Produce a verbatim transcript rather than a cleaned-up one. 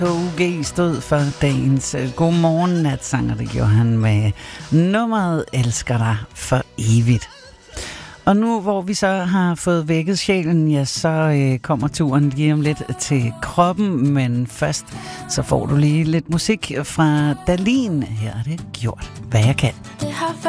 O G stod for dagens godmorgen natsanger, det gjorde han med nummeret Elsker dig for evigt. Og nu hvor vi så har fået vækket sjælen, ja, så øh, kommer turen lige om lidt til kroppen, men først så får du lige lidt musik fra Dahlin. Her er det gjort, hvad jeg kan. Det har